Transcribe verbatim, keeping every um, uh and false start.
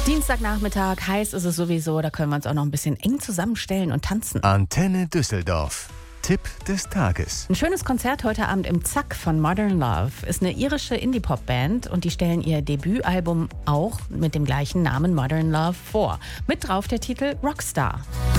Dienstagnachmittag, heiß ist es sowieso, da können wir uns auch noch ein bisschen eng zusammenstellen und tanzen. Antenne Düsseldorf. Tipp des Tages. Ein schönes Konzert heute Abend im Zack von Modern Love. Ist eine irische Indie-Pop-Band und die stellen ihr Debütalbum auch mit dem gleichen Namen Modern Love vor. Mit drauf der Titel Rockstar.